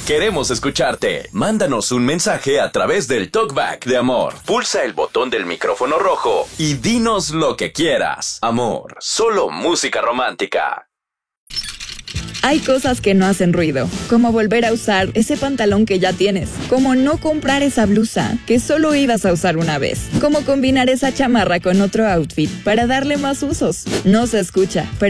Queremos escucharte. Mándanos un mensaje a través del TalkBack de Amor. Pulsa el botón del micrófono rojo y dinos lo que quieras. Amor, solo música romántica. Hay cosas que no hacen ruido, como volver a usar ese pantalón que ya tienes, como no comprar esa blusa que solo ibas a usar una vez, como combinar esa chamarra con otro outfit para darle más usos. No se escucha, pero